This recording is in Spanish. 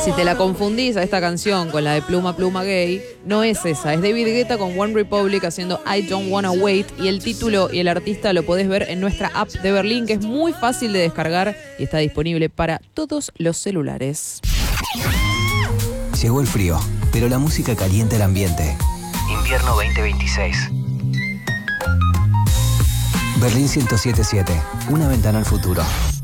Si te la confundís a esta canción con la de Pluma Pluma Gay, no es esa, es David Guetta con One Republic haciendo I Don't Wanna Wait, y el título y el artista lo podés ver en nuestra app de Berlín, que es muy fácil de descargar y está disponible para todos los celulares. Llegó el frío, pero la música calienta el ambiente. Invierno 2026. Berlín 107.7, una ventana al futuro.